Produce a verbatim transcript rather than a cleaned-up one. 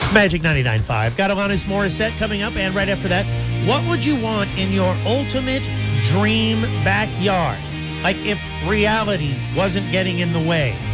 Magic ninety-nine point five. Got Alanis Morissette coming up, and right after that, what would you want in your ultimate dream backyard? Like if reality wasn't getting in the way.